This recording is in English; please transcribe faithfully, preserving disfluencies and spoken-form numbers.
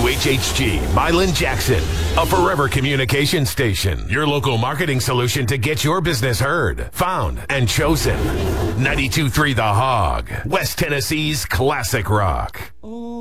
H H G, Milan Jackson, a forever communication station. Your local marketing solution to get your business heard, found, and chosen. ninety-two point three The Hog, West Tennessee's classic rock. Oh.